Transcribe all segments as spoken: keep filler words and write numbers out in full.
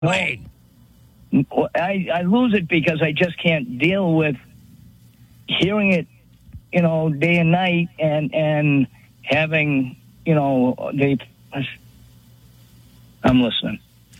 way. I, I lose it because I just can't deal with hearing it, you know, day and night, and and having, you know, they. I'm listening.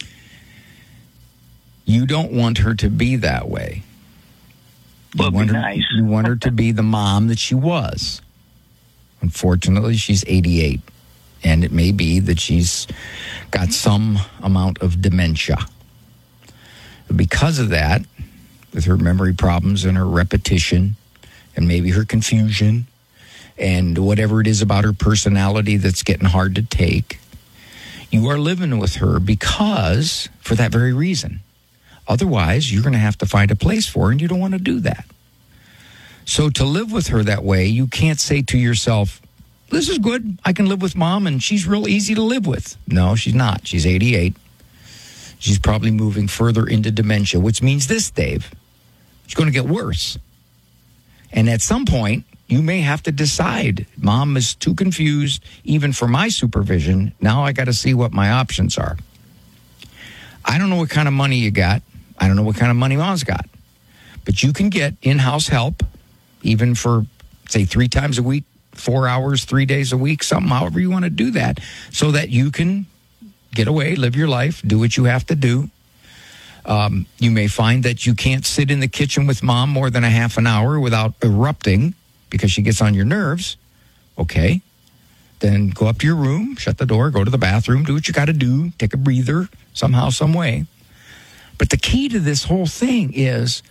You don't want her to be that way. You Would want be her, nice. You want her to be the mom that she was. Unfortunately, she's eighty-eight, and it may be that she's got some amount of dementia. Because of that, with her memory problems and her repetition, and maybe her confusion, and whatever it is about her personality that's getting hard to take, you are living with her because, for that very reason. Otherwise, you're going to have to find a place for her, and you don't want to do that. So to live with her that way, you can't say to yourself, this is good, I can live with mom, and she's real easy to live with. No, she's not. She's eighty-eight. She's probably moving further into dementia, which means this, Dave. It's going to get worse. And at some point, you may have to decide, mom is too confused, even for my supervision. Now I got to see what my options are. I don't know what kind of money you got. I don't know what kind of money mom's got. But you can get in-house help, even for, say, three times a week, four hours, three days a week, something, however you want to do that, so that you can get away, live your life, do what you have to do. Um, you may find that you can't sit in the kitchen with mom more than a half an hour without erupting because she gets on your nerves. Okay. Then go up to your room, shut the door, go to the bathroom, do what you got to do, take a breather somehow, some way. But the key to this whole thing is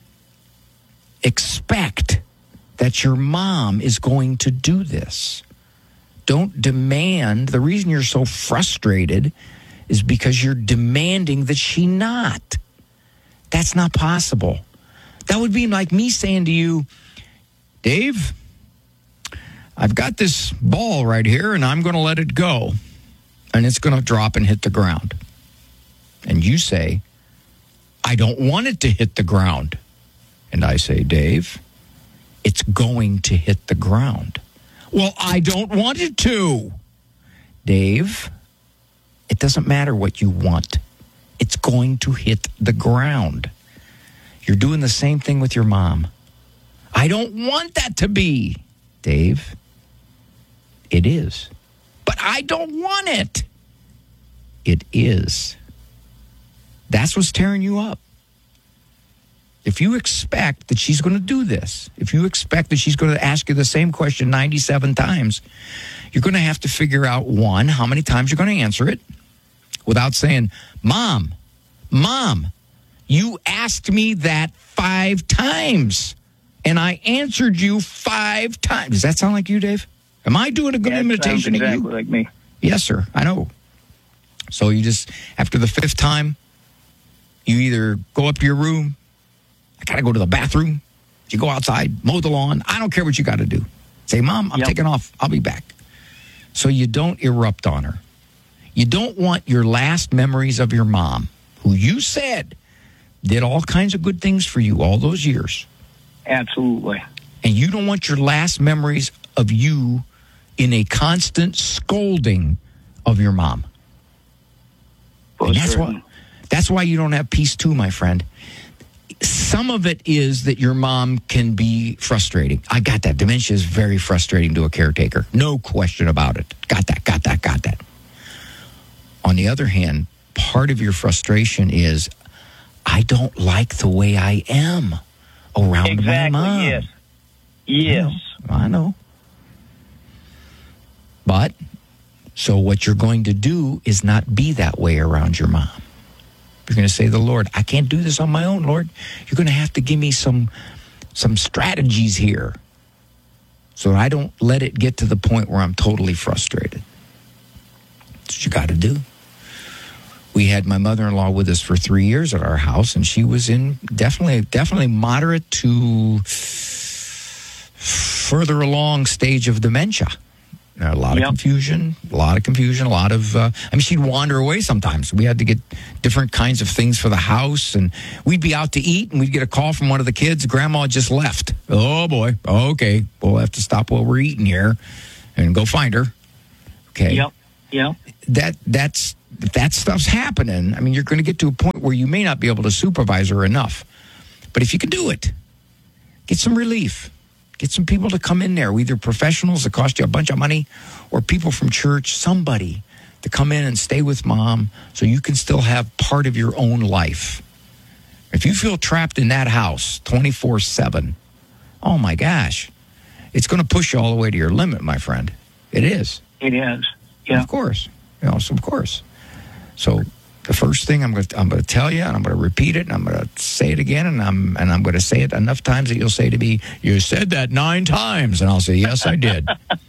expect that your mom is going to do this. Don't demand. The reason you're so frustrated is because you're demanding that she not. That's not possible. That would be like me saying to you, Dave, I've got this ball right here, and I'm going to let it go, and it's going to drop and hit the ground. And you say, I don't want it to hit the ground. And I say, Dave, it's going to hit the ground. Well, I don't want it to. Dave, it doesn't matter what you want. It's going to hit the ground. You're doing the same thing with your mom. I don't want that to be. Dave, it is. But I don't want it. It is. That's what's tearing you up. If you expect that she's going to do this, if you expect that she's going to ask you the same question ninety-seven times, you're going to have to figure out, one, how many times you're going to answer it without saying, Mom, Mom, you asked me that five times, and I answered you five times. Does that sound like you, Dave? Am I doing a good Yeah, it imitation sounds of you? exactly like me. Yes, sir. I know. So you just, after the fifth time, you either go up to your room, I got to go to the bathroom. You go outside, mow the lawn. I don't care what you got to do. Say, Mom, I'm Yep. taking off. I'll be back. So you don't erupt on her. You don't want your last memories of your mom, who you said did all kinds of good things for you all those years. Absolutely. And you don't want your last memories of you in a constant scolding of your mom. For And that's certain. why, that's why you don't have peace too, my friend. Some of it is that your mom can be frustrating. I got that. Dementia is very frustrating to a caretaker. No question about it. Got that, got that, got that. On the other hand, part of your frustration is, I don't like the way I am around Exactly, my mom. yes. Yes. I know, I know. But, so what you're going to do is not be that way around your mom. You're going to say to the Lord, I can't do this on my own, Lord. You're going to have to give me some some strategies here so I don't let it get to the point where I'm totally frustrated. That's what you got to do. We had my mother-in-law with us for three years at our house, and she was in definitely, definitely moderate to further along stage of dementia. A lot Yep. of confusion, a lot of confusion, a lot of, uh, I mean, she'd wander away sometimes. We had to get different kinds of things for the house, and we'd be out to eat, and we'd get a call from one of the kids, Grandma just left. Oh, boy. Okay. We'll have to stop while we're eating here and go find her. Okay. Yep. Yep. That, that's, if that stuff's happening, I mean, you're going to get to a point where you may not be able to supervise her enough. But if you can do it, get some relief. Get some people to come in there, either professionals that cost you a bunch of money or people from church, somebody to come in and stay with mom so you can still have part of your own life. If you feel trapped in that house twenty-four seven, oh my gosh, it's going to push you all the way to your limit, my friend. It is. It is. Yeah. Of course. You know, so of course. So the first thing I'm going to I'm going to tell you, and I'm going to repeat it, and I'm going to say it again, and I'm and I'm going to say it enough times that you'll say to me, "You said that nine times," and I'll say, "Yes, I did."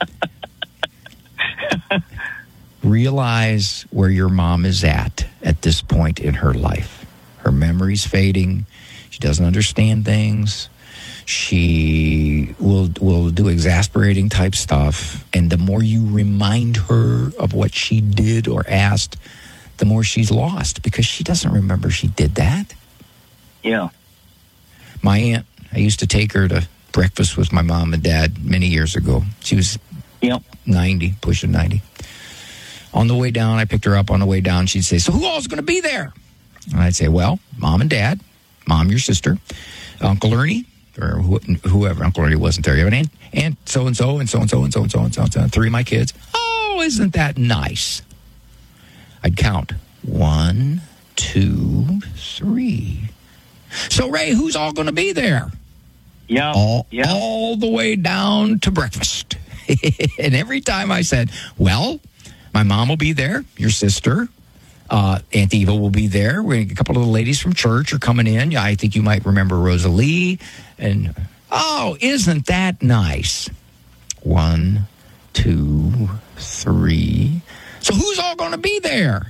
Realize where your mom is at at this point in her life. Her memory's fading. She doesn't understand things. She will will do exasperating type stuff, and the more you remind her of what she did or asked, the more she's lost because she doesn't remember she did that. Yeah. My aunt, I used to take her to breakfast with my mom and dad many years ago. She was yep. ninety, pushing ninety. On the way down, I picked her up on the way down. She'd say, "So who all's going to be there?" And I'd say, "Well, mom and dad, mom, your sister, Uncle Ernie, or wh- whoever. Uncle Ernie wasn't there. You have an aunt, aunt so-and-so, and so-and-so, and so-and-so, and so-and-so, and three of my kids. Oh, isn't that nice?" I'd count. One, two, three. "So, Ray, who's all going to be there?" Yeah. All, yeah. all the way down to breakfast. And every time I said, "Well, my mom will be there, your sister, uh, Aunt Eva will be there. We, a couple of the ladies from church are coming in. I think you might remember Rosalie. And, oh, isn't that nice?" One, two, three. "So who's all going to be there?"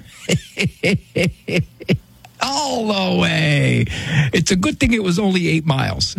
All the way. It's a good thing it was only eight miles.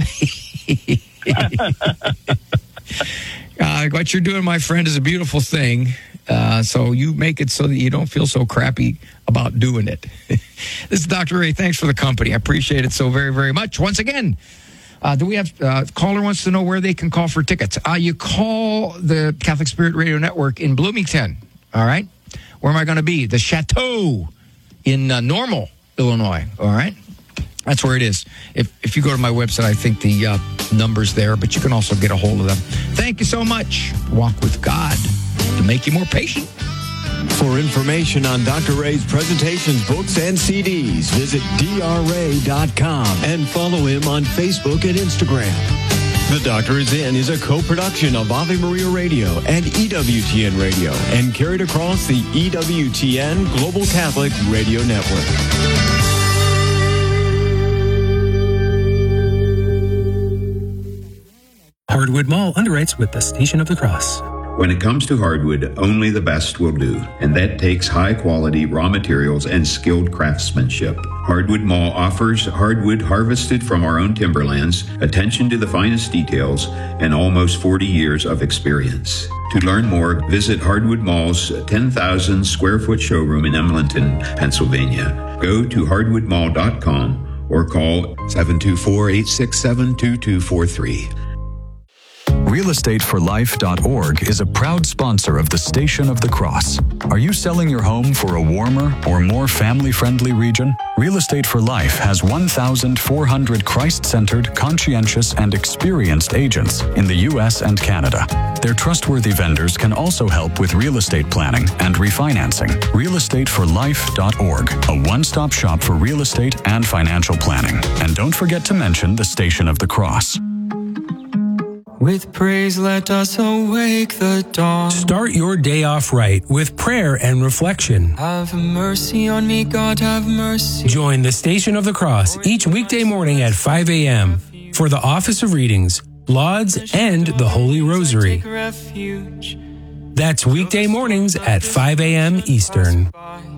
uh, what you're doing, my friend, is a beautiful thing. Uh, so you make it so that you don't feel so crappy about doing it. This is Doctor Ray. Thanks for the company. I appreciate it so very, very much. Once again, uh, do we have uh, caller wants to know where they can call for tickets? Uh, you call the Catholic Spirit Radio Network in Bloomington. All right. Where am I going to be? The Chateau in uh, Normal, Illinois. All right. That's where it is. If if you go to my website, I think the uh, number's there, but you can also get a hold of them. Thank you so much. Walk with God to make you more patient. For information on Doctor Ray's presentations, books, and C Ds, visit d r ray dot com and follow him on Facebook and Instagram. The Doctor Is In is a co-production of Ave Maria Radio and E W T N Radio and carried across the E W T N Global Catholic Radio Network. Hardwood Mall underwrites with the Station of the Cross. When it comes to hardwood, only the best will do, and that takes high-quality raw materials and skilled craftsmanship. Hardwood Mall offers hardwood harvested from our own timberlands, attention to the finest details, and almost forty years of experience. To learn more, visit Hardwood Mall's ten thousand square foot showroom in Emlenton, Pennsylvania. Go to hardwood mall dot com or call seven two four, eight six seven, two two four three. real estate for life dot org is a proud sponsor of the Station of the Cross. Are you selling your home for a warmer or more family-friendly region? Real Estate for Life has one thousand four hundred Christ-centered, conscientious, and experienced agents in the U S and Canada. Their trustworthy vendors can also help with real estate planning and refinancing. real estate for life dot org, a one-stop shop for real estate and financial planning. And don't forget to mention the Station of the Cross. With praise, let us awake the dawn. Start your day off right with prayer and reflection. Have mercy on me, God, have mercy. Join the Station of the Cross each weekday morning at five a.m. for the Office of Readings, Lauds, and the Holy Rosary. That's weekday mornings at five a.m. Eastern.